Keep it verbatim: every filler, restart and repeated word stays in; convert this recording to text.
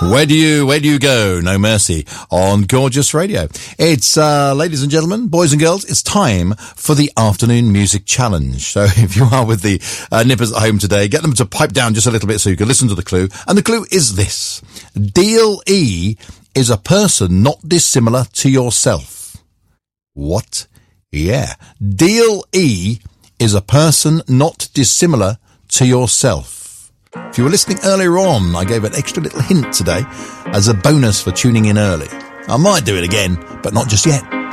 Where do you, where do you go? No Mercy on Gorgeous Radio. It's, uh, ladies and gentlemen, boys and girls, it's time for the afternoon music challenge. So if you are with the uh, nippers at home today, get them to pipe down just a little bit so you can listen to the clue. And the clue is this. Deal E is a person not dissimilar to yourself. What? Yeah. Deal E is a person not dissimilar to yourself. If you were listening earlier on, I gave an extra little hint today as a bonus for tuning in early. I might do it again, but not just yet.